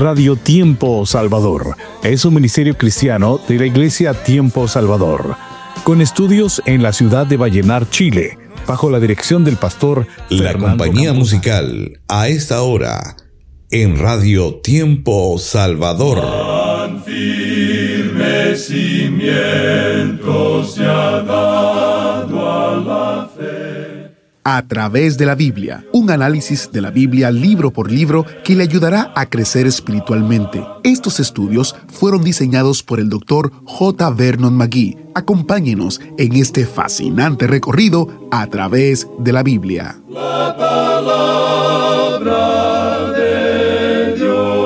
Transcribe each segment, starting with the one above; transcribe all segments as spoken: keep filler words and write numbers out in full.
Radio Tiempo Salvador es un ministerio cristiano de la Iglesia Tiempo Salvador, con estudios en la ciudad de Vallenar, Chile, bajo la dirección del pastor La Fernando compañía Campos. musical a esta hora en Radio Tiempo Salvador. Tan firme cimiento se ha dado a la fe. A través de la Biblia, un análisis de la Biblia libro por libro que le ayudará a crecer espiritualmente. Estos estudios fueron diseñados por el doctor J. Vernon McGee. Acompáñenos en este fascinante recorrido a través de la Biblia. La palabra de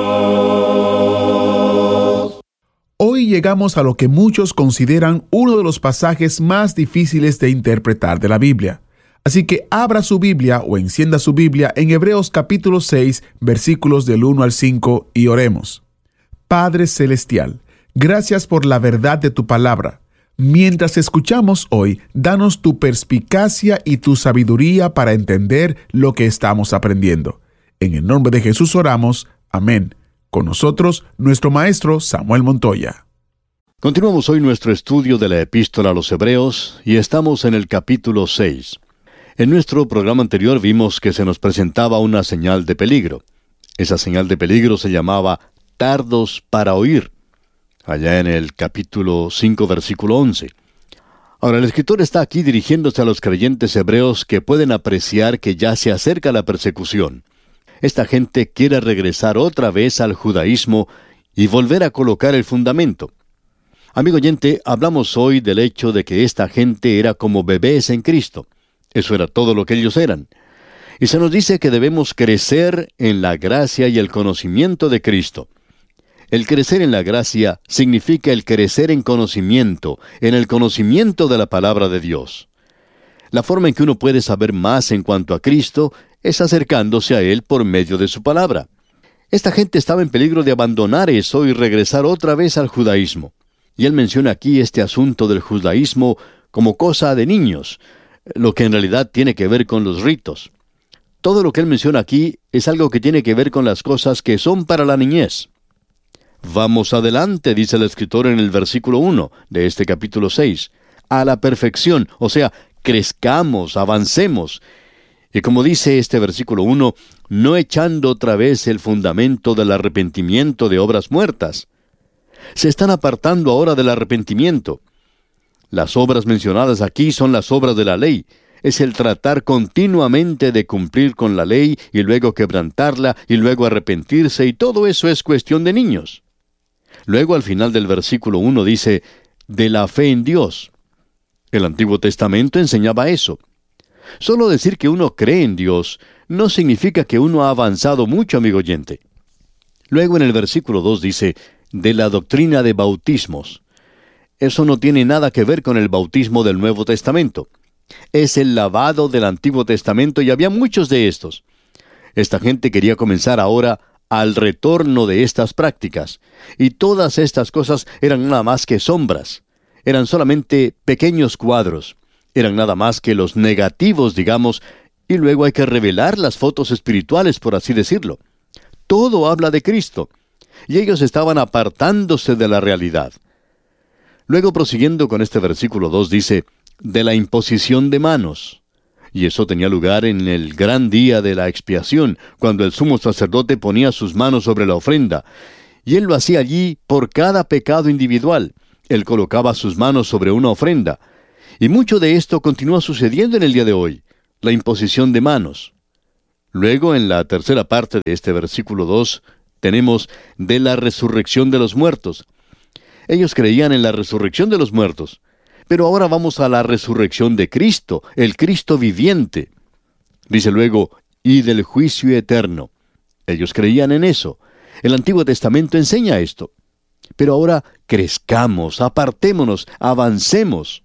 Dios. Hoy llegamos a lo que muchos consideran uno de los pasajes más difíciles de interpretar de la Biblia. Así que abra su Biblia o encienda su Biblia en Hebreos capítulo seis, versículos del uno al cinco, y oremos. Padre Celestial, gracias por la verdad de tu palabra. Mientras escuchamos hoy, danos tu perspicacia y tu sabiduría para entender lo que estamos aprendiendo. En el nombre de Jesús oramos. Amén. Con nosotros, nuestro maestro Samuel Montoya. Continuamos hoy nuestro estudio de la Epístola a los Hebreos y estamos en el capítulo seis. En nuestro programa anterior vimos que se nos presentaba una señal de peligro. Esa señal de peligro se llamaba tardos para oír, allá en el capítulo cinco, versículo once. Ahora, el escritor está aquí dirigiéndose a los creyentes hebreos que pueden apreciar que ya se acerca la persecución. Esta gente quiere regresar otra vez al judaísmo y volver a colocar el fundamento. Amigo oyente, hablamos hoy del hecho de que esta gente era como bebés en Cristo. Eso era todo lo que ellos eran. Y se nos dice que debemos crecer en la gracia y el conocimiento de Cristo. El crecer en la gracia significa el crecer en conocimiento, en el conocimiento de la palabra de Dios. La forma en que uno puede saber más en cuanto a Cristo es acercándose a Él por medio de su palabra. Esta gente estaba en peligro de abandonar eso y regresar otra vez al judaísmo. Y él menciona aquí este asunto del judaísmo como cosa de niños, lo que en realidad tiene que ver con los ritos. Todo lo que él menciona aquí es algo que tiene que ver con las cosas que son para la niñez. Vamos adelante, dice el escritor en el versículo uno de este capítulo seis, a la perfección, o sea, crezcamos, avancemos. Y como dice este versículo uno, no echando otra vez el fundamento del arrepentimiento de obras muertas. Se están apartando ahora del arrepentimiento. Las obras mencionadas aquí son las obras de la ley. Es el tratar continuamente de cumplir con la ley y luego quebrantarla y luego arrepentirse, y todo eso es cuestión de niños. Luego al final del versículo uno dice, de la fe en Dios. El Antiguo Testamento enseñaba eso. Solo decir que uno cree en Dios no significa que uno ha avanzado mucho, amigo oyente. Luego en el versículo dos dice, de la doctrina de bautismos. Eso no tiene nada que ver con el bautismo del Nuevo Testamento. Es el lavado del Antiguo Testamento y había muchos de estos. Esta gente quería comenzar ahora al retorno de estas prácticas. Y todas estas cosas eran nada más que sombras. Eran solamente pequeños cuadros. Eran nada más que los negativos, digamos, y luego hay que revelar las fotos espirituales, por así decirlo. Todo habla de Cristo. Y ellos estaban apartándose de la realidad. Luego, prosiguiendo con este versículo dos, dice, de la imposición de manos. Y eso tenía lugar en el gran día de la expiación, cuando el sumo sacerdote ponía sus manos sobre la ofrenda. Y él lo hacía allí por cada pecado individual. Él colocaba sus manos sobre una ofrenda. Y mucho de esto continúa sucediendo en el día de hoy, la imposición de manos. Luego, en la tercera parte de este versículo dos, tenemos de la resurrección de los muertos. Ellos creían en la resurrección de los muertos. Pero ahora vamos a la resurrección de Cristo, el Cristo viviente. Dice luego, y del juicio eterno. Ellos creían en eso. El Antiguo Testamento enseña esto. Pero ahora crezcamos, apartémonos, avancemos.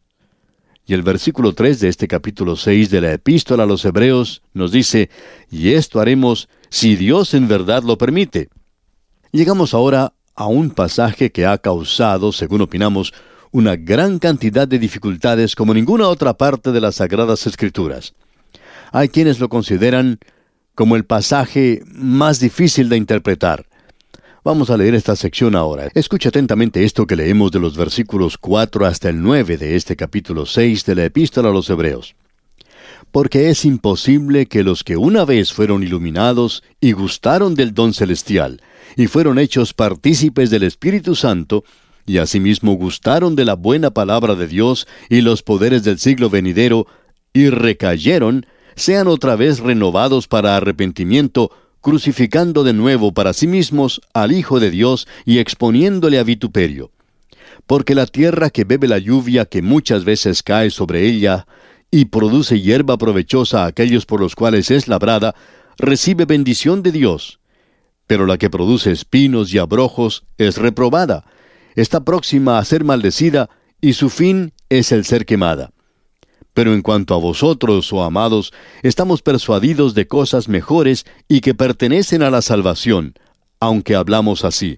Y el versículo tres de este capítulo seis de la Epístola a los Hebreos nos dice, y esto haremos si Dios en verdad lo permite. Llegamos ahora a un pasaje que ha causado, según opinamos, una gran cantidad de dificultades como ninguna otra parte de las Sagradas Escrituras. Hay quienes lo consideran como el pasaje más difícil de interpretar. Vamos a leer esta sección ahora. Escucha atentamente esto que leemos de los versículos cuatro hasta el nueve de este capítulo seis de la Epístola a los Hebreos. Porque es imposible que los que una vez fueron iluminados y gustaron del don celestial, y fueron hechos partícipes del Espíritu Santo, y asimismo gustaron de la buena palabra de Dios y los poderes del siglo venidero, y recayeron, sean otra vez renovados para arrepentimiento, crucificando de nuevo para sí mismos al Hijo de Dios y exponiéndole a vituperio. Porque la tierra que bebe la lluvia que muchas veces cae sobre ella, y produce hierba provechosa a aquellos por los cuales es labrada, recibe bendición de Dios. Pero la que produce espinos y abrojos es reprobada, está próxima a ser maldecida, y su fin es el ser quemada. Pero en cuanto a vosotros, oh amados, estamos persuadidos de cosas mejores y que pertenecen a la salvación, aunque hablamos así.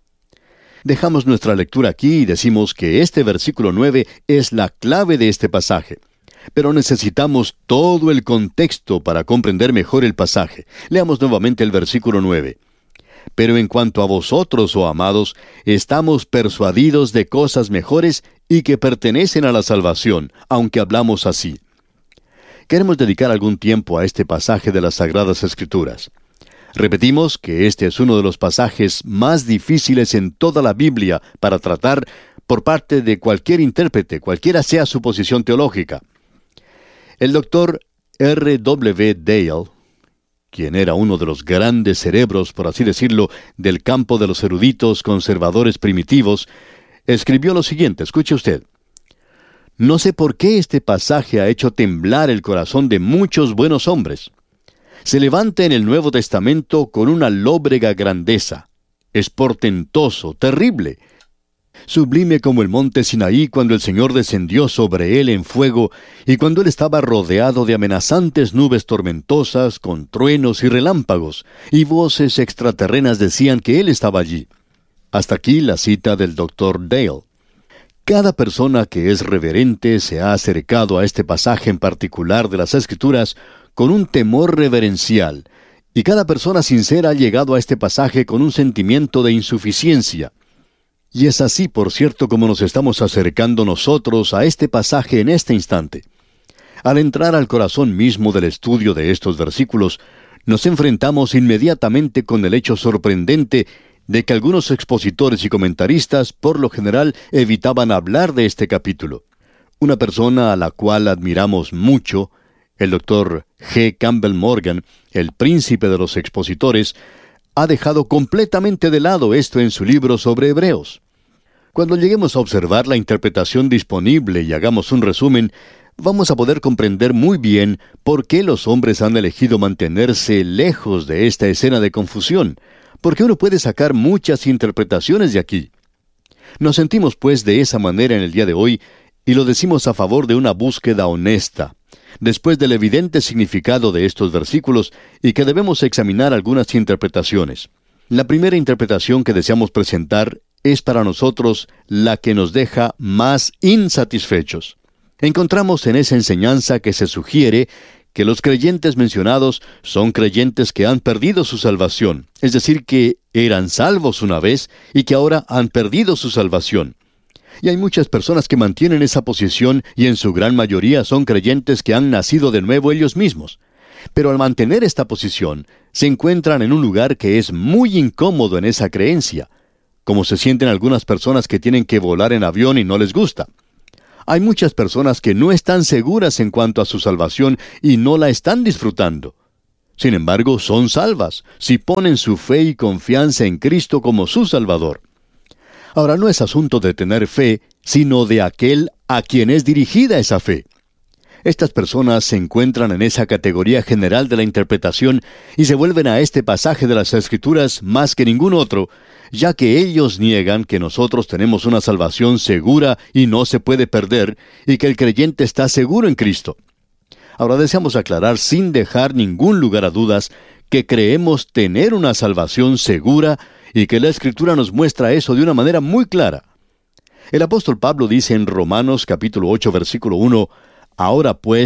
Dejamos nuestra lectura aquí y decimos que este versículo nueve es la clave de este pasaje. Pero necesitamos todo el contexto para comprender mejor el pasaje. Leamos nuevamente el versículo nueve. Pero en cuanto a vosotros, oh amados, estamos persuadidos de cosas mejores y que pertenecen a la salvación, aunque hablamos así. Queremos dedicar algún tiempo a este pasaje de las Sagradas Escrituras. Repetimos que este es uno de los pasajes más difíciles en toda la Biblia para tratar por parte de cualquier intérprete, cualquiera sea su posición teológica. El doctor R W Dale, quien era uno de los grandes cerebros, por así decirlo, del campo de los eruditos conservadores primitivos, escribió lo siguiente, escuche usted. No sé por qué este pasaje ha hecho temblar el corazón de muchos buenos hombres. Se levanta en el Nuevo Testamento con una lóbrega grandeza. Es portentoso, terrible. Sublime como el monte Sinaí cuando el Señor descendió sobre él en fuego y cuando él estaba rodeado de amenazantes nubes tormentosas con truenos y relámpagos, y voces extraterrenas decían que él estaba allí. Hasta aquí la cita del doctor Dale. Cada persona que es reverente se ha acercado a este pasaje en particular de las Escrituras con un temor reverencial, y cada persona sincera ha llegado a este pasaje con un sentimiento de insuficiencia. Y es así, por cierto, como nos estamos acercando nosotros a este pasaje en este instante. Al entrar al corazón mismo del estudio de estos versículos, nos enfrentamos inmediatamente con el hecho sorprendente de que algunos expositores y comentaristas, por lo general, evitaban hablar de este capítulo. Una persona a la cual admiramos mucho, el doctor G. Campbell Morgan, el príncipe de los expositores, ha dejado completamente de lado esto en su libro sobre Hebreos. Cuando lleguemos a observar la interpretación disponible y hagamos un resumen, vamos a poder comprender muy bien por qué los hombres han elegido mantenerse lejos de esta escena de confusión, porque uno puede sacar muchas interpretaciones de aquí. Nos sentimos pues de esa manera en el día de hoy, y lo decimos a favor de una búsqueda honesta, después del evidente significado de estos versículos, y que debemos examinar algunas interpretaciones. La primera interpretación que deseamos presentar es para nosotros la que nos deja más insatisfechos. Encontramos en esa enseñanza que se sugiere que los creyentes mencionados son creyentes que han perdido su salvación, es decir, que eran salvos una vez y que ahora han perdido su salvación. Y hay muchas personas que mantienen esa posición y en su gran mayoría son creyentes que han nacido de nuevo ellos mismos. Pero al mantener esta posición, se encuentran en un lugar que es muy incómodo en esa creencia, como se sienten algunas personas que tienen que volar en avión y no les gusta. Hay muchas personas que no están seguras en cuanto a su salvación y no la están disfrutando. Sin embargo, son salvas si ponen su fe y confianza en Cristo como su Salvador. Ahora, no es asunto de tener fe, sino de aquel a quien es dirigida esa fe. Estas personas se encuentran en esa categoría general de la interpretación y se vuelven a este pasaje de las Escrituras más que ningún otro, ya que ellos niegan que nosotros tenemos una salvación segura y no se puede perder, y que el creyente está seguro en Cristo. Ahora deseamos aclarar sin dejar ningún lugar a dudas que creemos tener una salvación segura y que la Escritura nos muestra eso de una manera muy clara. El apóstol Pablo dice en Romanos capítulo ocho versículo uno, «Ahora pues,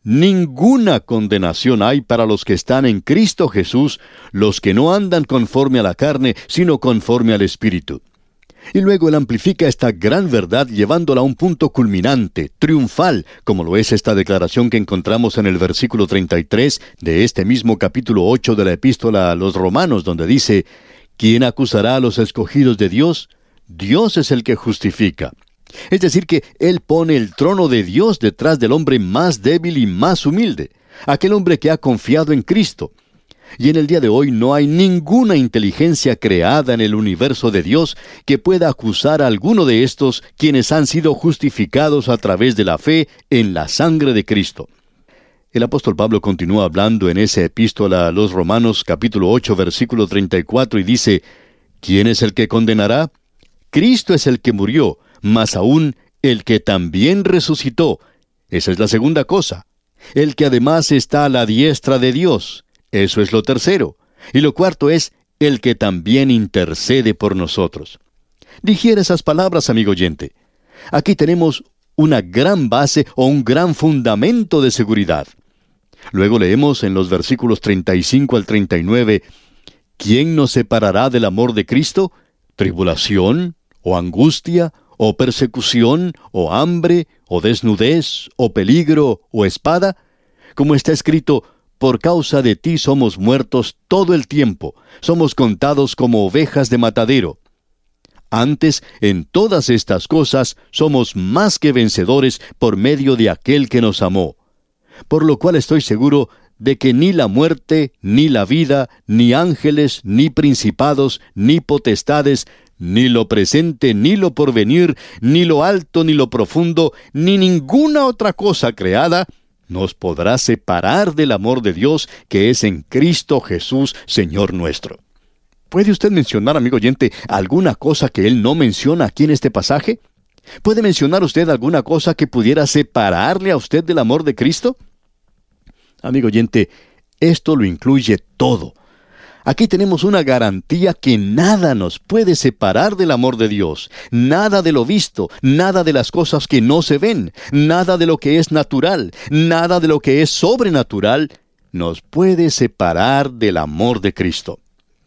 ninguna condenación hay para los que están en Cristo Jesús, los que no andan conforme a la carne, sino conforme al Espíritu. Y luego él amplifica esta gran verdad llevándola a un punto culminante, triunfal, como lo es esta declaración que encontramos en el versículo treinta y tres de este mismo capítulo ocho de la Epístola a los Romanos, donde dice: ¿quién acusará a los escogidos de Dios? Dios es el que justifica. Es decir, que Él pone el trono de Dios detrás del hombre más débil y más humilde, aquel hombre que ha confiado en Cristo. Y en el día de hoy no hay ninguna inteligencia creada en el universo de Dios que pueda acusar a alguno de estos quienes han sido justificados a través de la fe en la sangre de Cristo. El apóstol Pablo continúa hablando en esa epístola a los Romanos capítulo ocho versículo treinta y cuatro y dice: ¿quién es el que condenará? Cristo es el que murió, más aún el que también resucitó. Esa es la segunda cosa. El que además está a la diestra de Dios. Eso es lo tercero. Y lo cuarto es el que también intercede por nosotros. Digiere esas palabras, amigo oyente. Aquí tenemos una gran base o un gran fundamento de seguridad. Luego leemos en los versículos treinta y cinco al treinta y nueve: ¿quién nos separará del amor de Cristo? ¿Tribulación? ¿O angustia? ¿O persecución? ¿O hambre? ¿O desnudez? ¿O peligro? ¿O espada? Como está escrito: por causa de ti somos muertos todo el tiempo, somos contados como ovejas de matadero. Antes, en todas estas cosas, somos más que vencedores por medio de aquel que nos amó. Por lo cual estoy seguro de que ni la muerte, ni la vida, ni ángeles, ni principados, ni potestades, ni lo presente, ni lo porvenir, ni lo alto, ni lo profundo, ni ninguna otra cosa creada, nos podrá separar del amor de Dios que es en Cristo Jesús, Señor nuestro. ¿Puede usted mencionar, amigo oyente, alguna cosa que él no menciona aquí en este pasaje? ¿Puede mencionar usted alguna cosa que pudiera separarle a usted del amor de Cristo? Amigo oyente, esto lo incluye todo. Aquí tenemos una garantía que nada nos puede separar del amor de Dios. Nada de lo visto, nada de las cosas que no se ven, nada de lo que es natural, nada de lo que es sobrenatural, nos puede separar del amor de Cristo.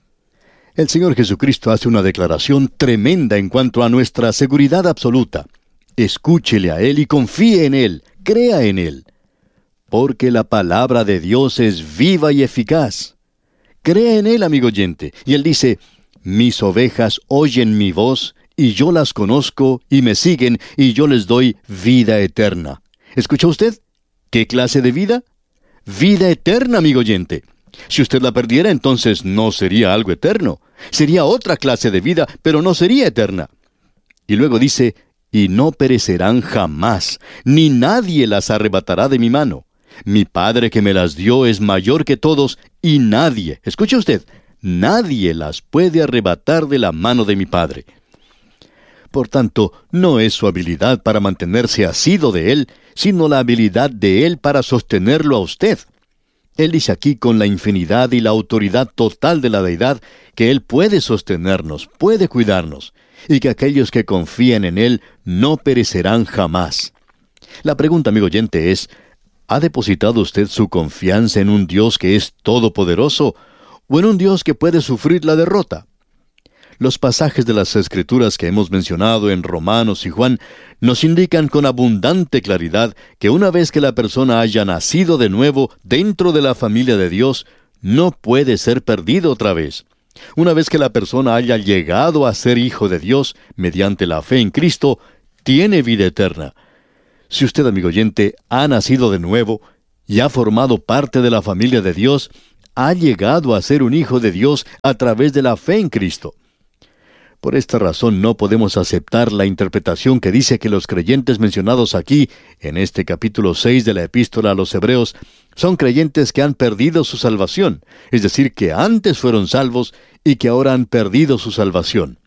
El Señor Jesucristo hace una declaración tremenda en cuanto a nuestra seguridad absoluta. Escúchele a Él y confíe en Él, crea en Él. Porque la palabra de Dios es viva y eficaz. Cree en Él, amigo oyente. Y Él dice: mis ovejas oyen mi voz, y yo las conozco, y me siguen, y yo les doy vida eterna. ¿Escuchó usted? ¿Qué clase de vida? Vida eterna, amigo oyente. Si usted la perdiera, entonces no sería algo eterno. Sería otra clase de vida, pero no sería eterna. Y luego dice: y no perecerán jamás, ni nadie las arrebatará de mi mano. Mi Padre que me las dio es mayor que todos, y nadie, escuche usted, nadie las puede arrebatar de la mano de mi Padre. Por tanto, no es su habilidad para mantenerse asido de Él, sino la habilidad de Él para sostenerlo a usted. Él dice aquí con la infinidad y la autoridad total de la deidad que Él puede sostenernos, puede cuidarnos, y que aquellos que confíen en Él no perecerán jamás. La pregunta, amigo oyente, es: ¿ha depositado usted su confianza en un Dios que es todopoderoso o en un Dios que puede sufrir la derrota? Los pasajes de las Escrituras que hemos mencionado en Romanos y Juan nos indican con abundante claridad que una vez que la persona haya nacido de nuevo dentro de la familia de Dios, no puede ser perdido otra vez. Una vez que la persona haya llegado a ser hijo de Dios mediante la fe en Cristo, tiene vida eterna. Si usted, amigo oyente, ha nacido de nuevo y ha formado parte de la familia de Dios, ha llegado a ser un hijo de Dios a través de la fe en Cristo. Por esta razón no podemos aceptar la interpretación que dice que los creyentes mencionados aquí, en este capítulo seis de la Epístola a los Hebreos, son creyentes que han perdido su salvación, es decir, que antes fueron salvos y que ahora han perdido su salvación.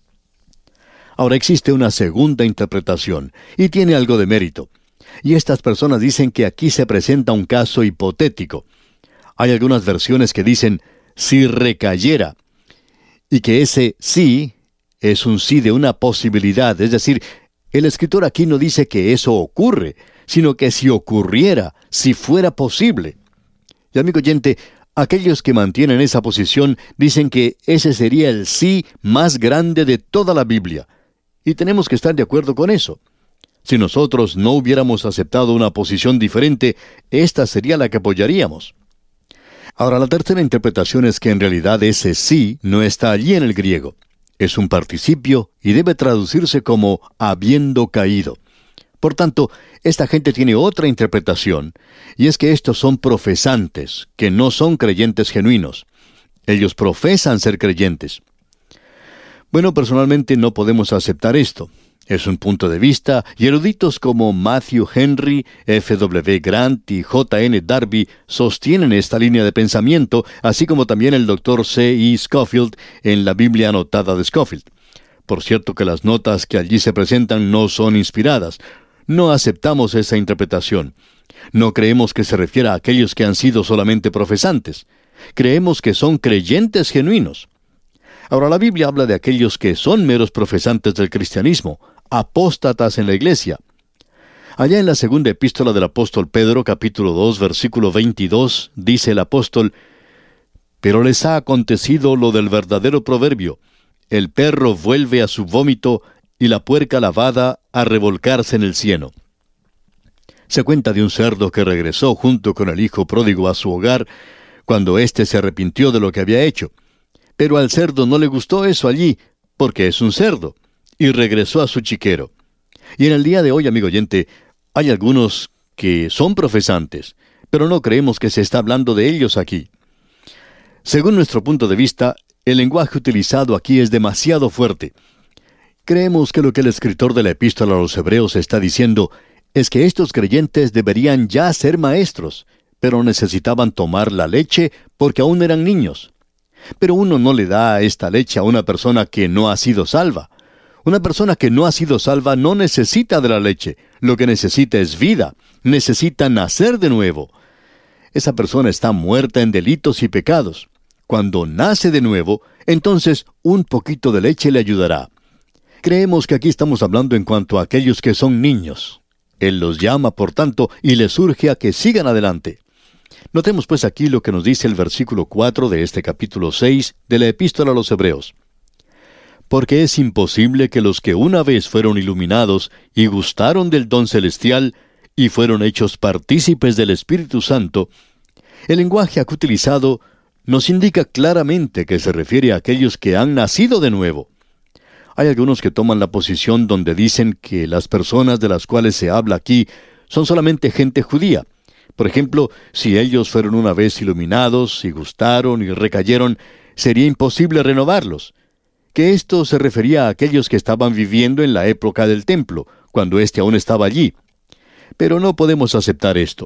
Ahora existe una segunda interpretación, y tiene algo de mérito. Y estas personas dicen que aquí se presenta un caso hipotético. Hay algunas versiones que dicen, si recayera, y que ese sí es un sí de una posibilidad, es decir, el escritor aquí no dice que eso ocurre, sino que si ocurriera, si fuera posible. Y amigo oyente, aquellos que mantienen esa posición dicen que ese sería el sí más grande de toda la Biblia. Y tenemos que estar de acuerdo con eso. Si nosotros no hubiéramos aceptado una posición diferente, esta sería la que apoyaríamos. Ahora, la tercera interpretación es que en realidad ese sí no está allí en el griego. Es un participio y debe traducirse como habiendo caído. Por tanto, esta gente tiene otra interpretación, y es que estos son profesantes, que no son creyentes genuinos. Ellos profesan ser creyentes. Bueno, personalmente no podemos aceptar esto. Es un punto de vista, y eruditos como Matthew Henry, F W Grant y J N Darby sostienen esta línea de pensamiento, así como también el doctor C E Scofield en la Biblia anotada de Scofield. Por cierto que las notas que allí se presentan no son inspiradas. No aceptamos esa interpretación. No creemos que se refiera a aquellos que han sido solamente profesantes. Creemos que son creyentes genuinos. Ahora, la Biblia habla de aquellos que son meros profesantes del cristianismo, apóstatas en la iglesia. Allá en la segunda epístola del apóstol Pedro, capítulo dos, versículo veintidós, dice el apóstol: «Pero les ha acontecido lo del verdadero proverbio: el perro vuelve a su vómito y la puerca lavada a revolcarse en el cieno». Se cuenta de un cerdo que regresó junto con el hijo pródigo a su hogar cuando éste se arrepintió de lo que había hecho. Pero al cerdo no le gustó eso allí, porque es un cerdo, y regresó a su chiquero. Y en el día de hoy, amigo oyente, hay algunos que son profesantes, pero no creemos que se está hablando de ellos aquí. Según nuestro punto de vista, el lenguaje utilizado aquí es demasiado fuerte. Creemos que lo que el escritor de la epístola a los Hebreos está diciendo es que estos creyentes deberían ya ser maestros, pero necesitaban tomar la leche porque aún eran niños. Pero uno no le da esta leche a una persona que no ha sido salva. Una persona que no ha sido salva no necesita de la leche. Lo que necesita es vida. Necesita nacer de nuevo. Esa persona está muerta en delitos y pecados. Cuando nace de nuevo, entonces un poquito de leche le ayudará. Creemos que aquí estamos hablando en cuanto a aquellos que son niños. Él los llama, por tanto, y les urge a que sigan adelante. Notemos pues aquí lo que nos dice el versículo cuatro de este capítulo seis de la epístola a los Hebreos. Porque es imposible que los que una vez fueron iluminados y gustaron del don celestial y fueron hechos partícipes del Espíritu Santo, el lenguaje aquí utilizado nos indica claramente que se refiere a aquellos que han nacido de nuevo. Hay algunos que toman la posición donde dicen que las personas de las cuales se habla aquí son solamente gente judía. Por ejemplo, si ellos fueron una vez iluminados y gustaron y recayeron, sería imposible renovarlos. Que esto se refería a aquellos que estaban viviendo en la época del templo, cuando éste aún estaba allí. Pero no podemos aceptar esto.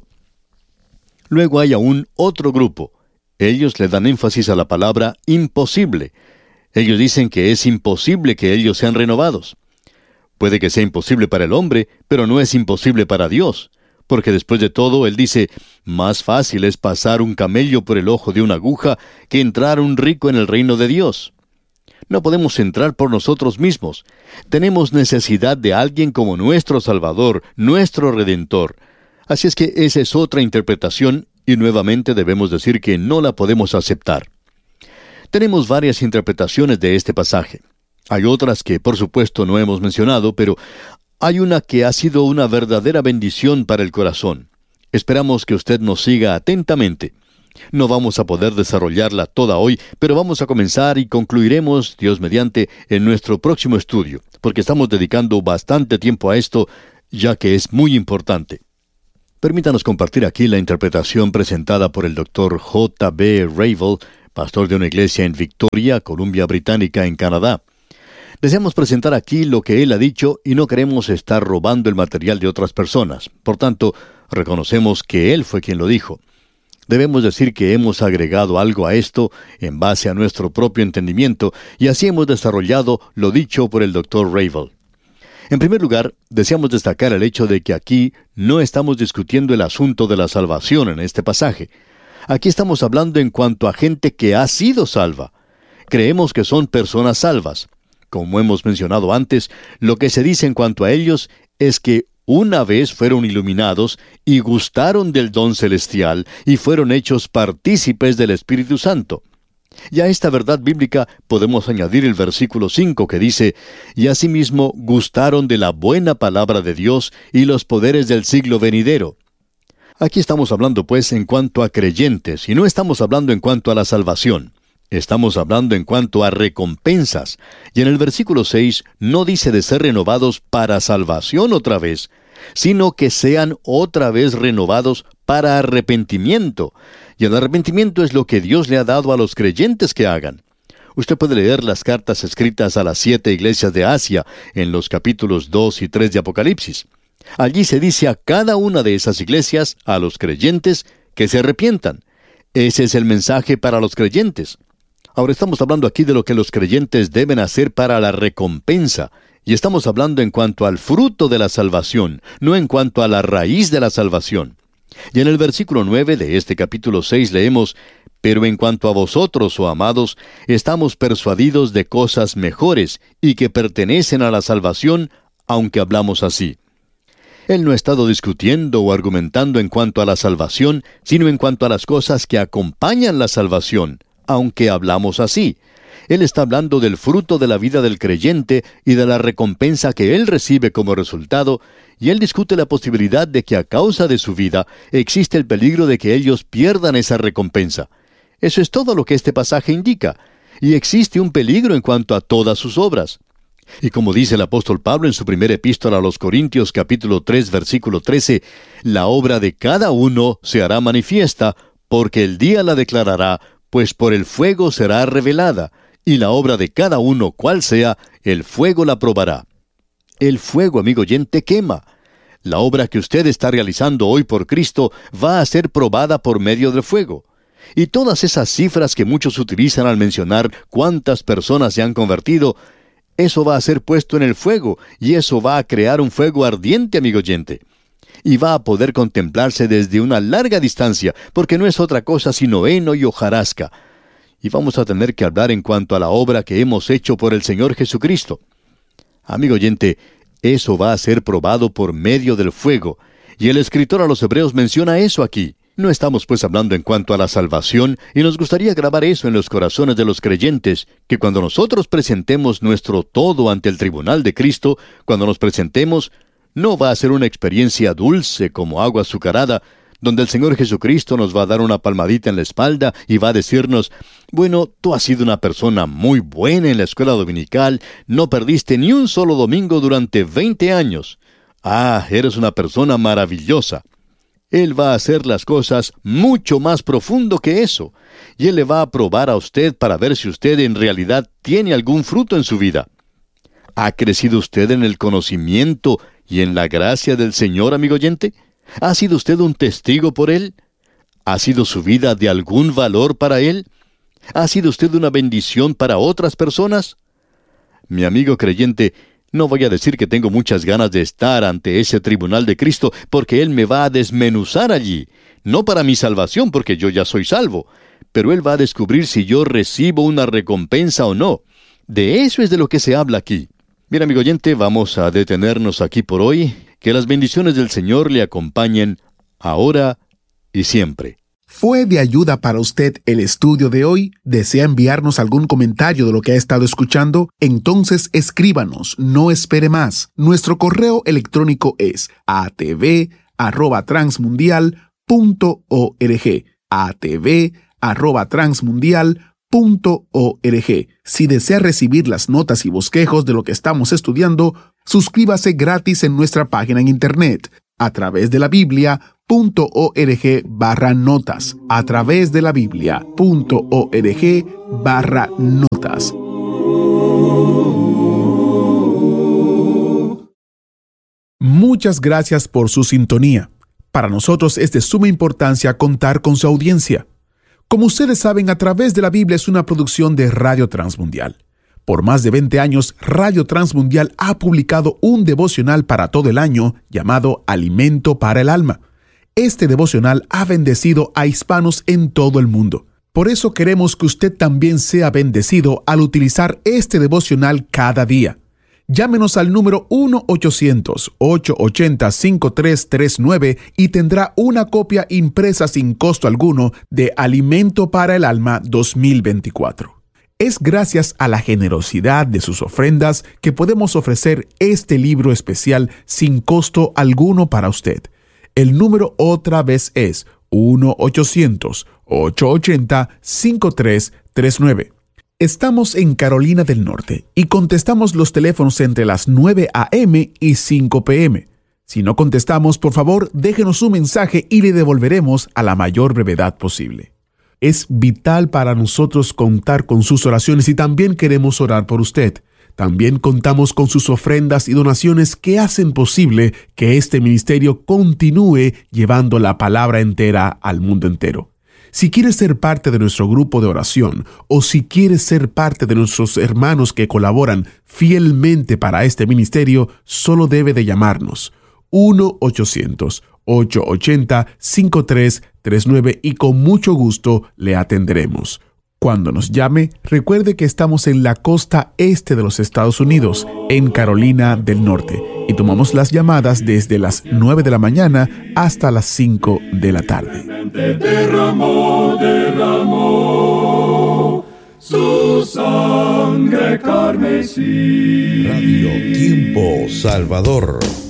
Luego hay aún otro grupo. Ellos le dan énfasis a la palabra imposible. Ellos dicen que es imposible que ellos sean renovados. Puede que sea imposible para el hombre, pero no es imposible para Dios. Porque después de todo, Él dice, más fácil es pasar un camello por el ojo de una aguja que entrar un rico en el reino de Dios. No podemos entrar por nosotros mismos. Tenemos necesidad de alguien como nuestro Salvador, nuestro Redentor. Así es que esa es otra interpretación, y nuevamente debemos decir que no la podemos aceptar. Tenemos varias interpretaciones de este pasaje. Hay otras que, por supuesto, no hemos mencionado, pero hay una que ha sido una verdadera bendición para el corazón. Esperamos que usted nos siga atentamente. No vamos a poder desarrollarla toda hoy, pero vamos a comenzar y concluiremos, Dios mediante, en nuestro próximo estudio, porque estamos dedicando bastante tiempo a esto, ya que es muy importante. Permítanos compartir aquí la interpretación presentada por el doctor J B Ravel, pastor de una iglesia en Victoria, Columbia Británica, en Canadá. Deseamos presentar aquí lo que él ha dicho y no queremos estar robando el material de otras personas. Por tanto, reconocemos que él fue quien lo dijo. Debemos decir que hemos agregado algo a esto en base a nuestro propio entendimiento y así hemos desarrollado lo dicho por el doctor Ravel. En primer lugar, deseamos destacar el hecho de que aquí no estamos discutiendo el asunto de la salvación en este pasaje. Aquí estamos hablando en cuanto a gente que ha sido salva. Creemos que son personas salvas. Como hemos mencionado antes, lo que se dice en cuanto a ellos es que una vez fueron iluminados y gustaron del don celestial y fueron hechos partícipes del Espíritu Santo. Y a esta verdad bíblica podemos añadir el versículo cinco que dice, y asimismo gustaron de la buena palabra de Dios y los poderes del siglo venidero. Aquí estamos hablando pues en cuanto a creyentes, y no estamos hablando en cuanto a la salvación. Estamos hablando en cuanto a recompensas. Y en el versículo seis no dice de ser renovados para salvación otra vez, sino que sean otra vez renovados para arrepentimiento. Y el arrepentimiento es lo que Dios le ha dado a los creyentes que hagan. Usted puede leer las cartas escritas a las siete iglesias de Asia en los capítulos dos y tres de Apocalipsis. Allí se dice a cada una de esas iglesias, a los creyentes, que se arrepientan. Ese es el mensaje para los creyentes. Ahora estamos hablando aquí de lo que los creyentes deben hacer para la recompensa, y estamos hablando en cuanto al fruto de la salvación, no en cuanto a la raíz de la salvación. Y en el versículo nueve de este capítulo seis leemos, «Pero en cuanto a vosotros, oh amados, estamos persuadidos de cosas mejores y que pertenecen a la salvación, aunque hablamos así». Él no ha estado discutiendo o argumentando en cuanto a la salvación, sino en cuanto a las cosas que acompañan la salvación, aunque hablamos así. Él está hablando del fruto de la vida del creyente y de la recompensa que él recibe como resultado, y él discute la posibilidad de que a causa de su vida existe el peligro de que ellos pierdan esa recompensa. Eso es todo lo que este pasaje indica, y existe un peligro en cuanto a todas sus obras. Y como dice el apóstol Pablo en su primera epístola a los Corintios capítulo tres versículo trece, la obra de cada uno se hará manifiesta, porque el día la declarará, pues por el fuego será revelada, y la obra de cada uno, cual sea, el fuego la probará. El fuego, amigo oyente, quema. La obra que usted está realizando hoy por Cristo va a ser probada por medio del fuego. Y todas esas cifras que muchos utilizan al mencionar cuántas personas se han convertido, eso va a ser puesto en el fuego, y eso va a crear un fuego ardiente, amigo oyente. Y va a poder contemplarse desde una larga distancia, porque no es otra cosa sino heno y hojarasca. Y vamos a tener que hablar en cuanto a la obra que hemos hecho por el Señor Jesucristo. Amigo oyente, eso va a ser probado por medio del fuego, y el escritor a los Hebreos menciona eso aquí. No estamos pues hablando en cuanto a la salvación, y nos gustaría grabar eso en los corazones de los creyentes, que cuando nosotros presentemos nuestro todo ante el tribunal de Cristo, cuando nos presentemos, no va a ser una experiencia dulce como agua azucarada, donde el Señor Jesucristo nos va a dar una palmadita en la espalda y va a decirnos, bueno, tú has sido una persona muy buena en la escuela dominical, no perdiste ni un solo domingo durante veinte años. Ah, eres una persona maravillosa. Él va a hacer las cosas mucho más profundo que eso, y Él le va a probar a usted para ver si usted en realidad tiene algún fruto en su vida. ¿Ha crecido usted en el conocimiento y en la gracia del Señor, amigo oyente? ¿Ha sido usted un testigo por Él? ¿Ha sido su vida de algún valor para Él? ¿Ha sido usted una bendición para otras personas? Mi amigo creyente, no voy a decir que tengo muchas ganas de estar ante ese tribunal de Cristo, porque Él me va a desmenuzar allí. No para mi salvación, porque yo ya soy salvo, pero Él va a descubrir si yo recibo una recompensa o no. De eso es de lo que se habla aquí. Bien, amigo oyente, vamos a detenernos aquí por hoy. Que las bendiciones del Señor le acompañen ahora y siempre. ¿Fue de ayuda para usted el estudio de hoy? ¿Desea enviarnos algún comentario de lo que ha estado escuchando? Entonces escríbanos, no espere más. Nuestro correo electrónico es a t v arroba transmundial punto org. a t v arroba transmundial punto org. Si desea recibir las notas y bosquejos de lo que estamos estudiando, suscríbase gratis en nuestra página en internet, a través de la Biblia punto org barra notas, a través de la Biblia punto org barra notas. Muchas gracias por su sintonía. Para nosotros es de suma importancia contar con su audiencia. Como ustedes saben, A Través de la Biblia es una producción de Radio Transmundial. Por más de veinte años, Radio Transmundial ha publicado un devocional para todo el año llamado Alimento para el Alma. Este devocional ha bendecido a hispanos en todo el mundo. Por eso queremos que usted también sea bendecido al utilizar este devocional cada día. Llámenos al número uno ochocientos, ocho ochenta, cincuenta y tres treinta y nueve y tendrá una copia impresa sin costo alguno de Alimento para el Alma dos mil veinticuatro. Es gracias a la generosidad de sus ofrendas que podemos ofrecer este libro especial sin costo alguno para usted. El número otra vez es uno ochocientos, ocho ochenta, cincuenta y tres treinta y nueve. Estamos en Carolina del Norte y contestamos los teléfonos entre las nueve a eme y cinco pe eme. Si no contestamos, por favor, déjenos un mensaje y le devolveremos a la mayor brevedad posible. Es vital para nosotros contar con sus oraciones y también queremos orar por usted. También contamos con sus ofrendas y donaciones que hacen posible que este ministerio continúe llevando la palabra entera al mundo entero. Si quieres ser parte de nuestro grupo de oración o si quieres ser parte de nuestros hermanos que colaboran fielmente para este ministerio, solo debe de llamarnos uno ochocientos, ocho ochenta, cincuenta y tres treinta y nueve y con mucho gusto le atenderemos. Cuando nos llame, recuerde que estamos en la costa este de los Estados Unidos, en Carolina del Norte, y tomamos las llamadas desde las nueve de la mañana hasta las cinco de la tarde. Derramó, derramó su sangre carmesí. Radio Tiempo Salvador.